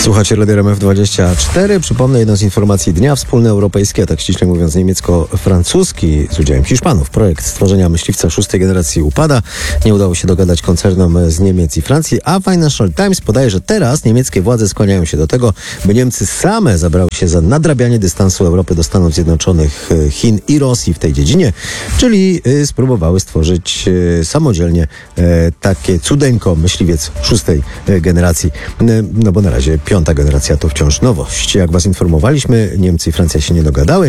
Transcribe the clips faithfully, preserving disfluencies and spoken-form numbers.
Słuchacie Radia R M F dwadzieścia cztery. Przypomnę jedną z informacji dnia. Wspólny europejski, a tak ściśle mówiąc niemiecko-francuski z udziałem Hiszpanów. Projekt stworzenia myśliwca szóstej generacji upada. Nie udało się dogadać koncernom z Niemiec i Francji, a Financial Times podaje, że teraz niemieckie władze skłaniają się do tego, by Niemcy same zabrały się za nadrabianie dystansu Europy do Stanów Zjednoczonych, Chin i Rosji w tej dziedzinie, czyli spróbowały stworzyć samodzielnie takie cudeńko myśliwiec szóstej generacji. No bo na razie piąta generacja to wciąż nowość. Jak was informowaliśmy, Niemcy i Francja się nie dogadały.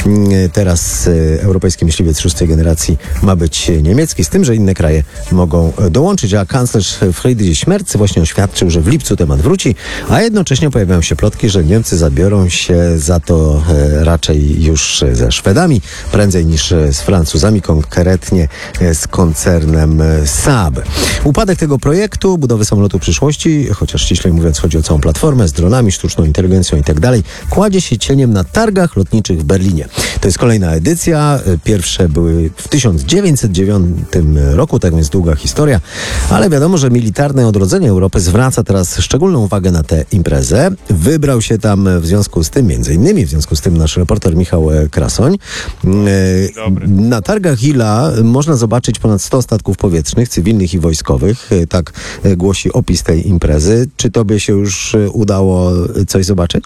Teraz europejski myśliwiec szóstej generacji ma być niemiecki, z tym, że inne kraje mogą dołączyć, a kanclerz Friedrich Merz właśnie oświadczył, że w lipcu temat wróci, a jednocześnie pojawiają się plotki, że Niemcy zabiorą się za to raczej już ze Szwedami, prędzej niż z Francuzami, konkretnie z koncernem Saab. Upadek tego projektu, budowy samolotu przyszłości, chociaż ściślej mówiąc chodzi o całą platformę z dronami, sztuczną inteligencją i tak dalej, kładzie się cieniem na targach lotniczych w Berlinie. To jest kolejna edycja. Pierwsze były w tysiąc dziewięćset dziewiątym roku, tak więc długa historia, ale wiadomo, że militarne odrodzenie Europy zwraca teraz szczególną uwagę na tę imprezę. Wybrał się tam w związku z tym, między innymi w związku z tym nasz reporter Michał Krasoń. Dobry. Na targach I L A można zobaczyć ponad sto statków powietrznych, cywilnych i wojskowych. Tak głosi opis tej imprezy. Czy tobie się już udało coś zobaczyć?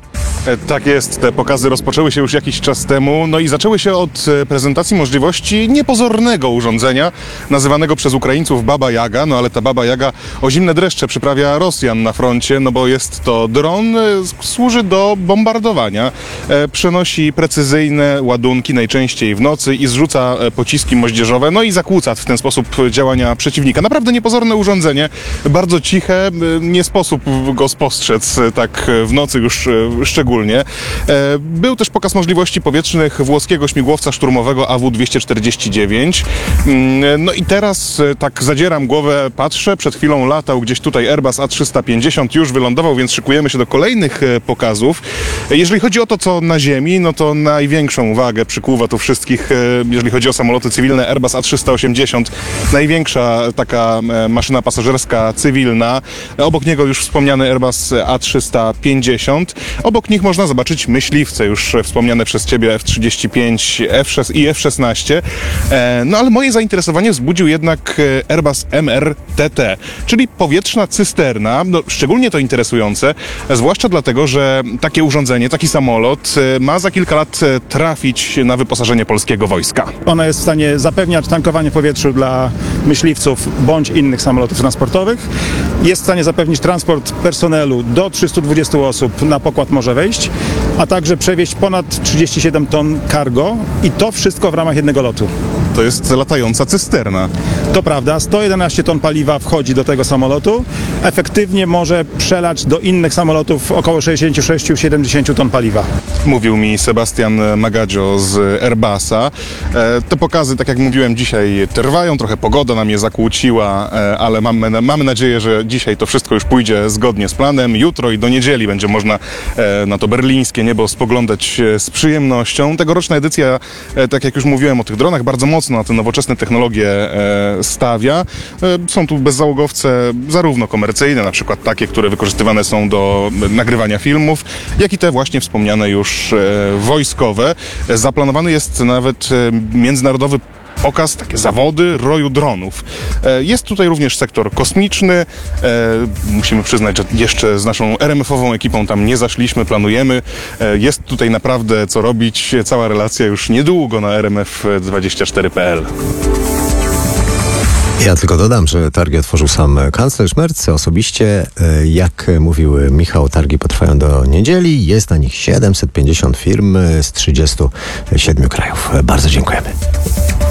Tak jest, te pokazy rozpoczęły się już jakiś czas temu, no i zaczęły się od prezentacji możliwości niepozornego urządzenia, nazywanego przez Ukraińców Baba Jaga, no ale ta Baba Jaga o zimne dreszcze przyprawia Rosjan na froncie, no bo jest to dron, służy do bombardowania, e, przenosi precyzyjne ładunki, najczęściej w nocy, i zrzuca pociski moździerzowe, no i zakłóca w ten sposób działania przeciwnika. Naprawdę niepozorne urządzenie, bardzo ciche, nie sposób go spostrzec tak w nocy już szczególnie. Był też pokaz możliwości powietrznych włoskiego śmigłowca szturmowego A W dwieście czterdzieści dziewięć. No i teraz tak zadzieram głowę, patrzę, przed chwilą latał gdzieś tutaj Airbus A trzysta pięćdziesiąt, już wylądował, więc szykujemy się do kolejnych pokazów. Jeżeli chodzi o to, co na ziemi, no to największą uwagę przykuwa tu wszystkich, jeżeli chodzi o samoloty cywilne, Airbus A trzysta osiemdziesiąt, największa taka maszyna pasażerska cywilna. Obok niego już wspomniany Airbus A trzysta pięćdziesiąt. Obok nich można zobaczyć myśliwce, już wspomniane przez ciebie F trzydzieści pięć F sześć i F szesnaście. No ale moje zainteresowanie wzbudził jednak Airbus M R T T, czyli powietrzna cysterna. No, szczególnie to interesujące, zwłaszcza dlatego, że takie urządzenie, taki samolot ma za kilka lat trafić na wyposażenie polskiego wojska. Ona jest w stanie zapewniać tankowanie w powietrzu dla myśliwców bądź innych samolotów transportowych. Jest w stanie zapewnić transport personelu do trzystu dwudziestu osób na pokład może wejść, a także przewieźć ponad trzydzieści siedem ton cargo, i to wszystko w ramach jednego lotu. To jest latająca cysterna. To prawda, sto jedenaście ton paliwa wchodzi do tego samolotu. Efektywnie może przelać do innych samolotów około sześćdziesiąt sześć do siedemdziesięciu ton paliwa. Mówił mi Sebastian Magadzio z Airbusa. E, te pokazy, tak jak mówiłem, dzisiaj trwają. Trochę pogoda nam je zakłóciła, e, ale mamy, mamy nadzieję, że dzisiaj to wszystko już pójdzie zgodnie z planem. Jutro i do niedzieli będzie można e, na to berlińskie niebo spoglądać z przyjemnością. Tegoroczna edycja, e, tak jak już mówiłem o tych dronach, bardzo mocno na te nowoczesne technologie e, stawia. E, są tu bezzałogowce zarówno komercyjne, na przykład takie, które wykorzystywane są do nagrywania filmów, jak i te właśnie wspomniane już e, wojskowe. E, zaplanowany jest nawet e, międzynarodowy pokaz, takie zawody roju dronów. E, jest tutaj również sektor kosmiczny. E, musimy przyznać, że jeszcze z naszą R M F-ową ekipą tam nie zaszliśmy, planujemy. E, jest tutaj naprawdę co robić. Cała relacja już niedługo na R M F dwadzieścia cztery kropka P L. Ja tylko dodam, że targi otworzył sam kanclerz Merz osobiście. Jak mówił Michał, targi potrwają do niedzieli. Jest na nich siedemset pięćdziesiąt firm z trzydziestu siedmiu krajów. Bardzo dziękujemy.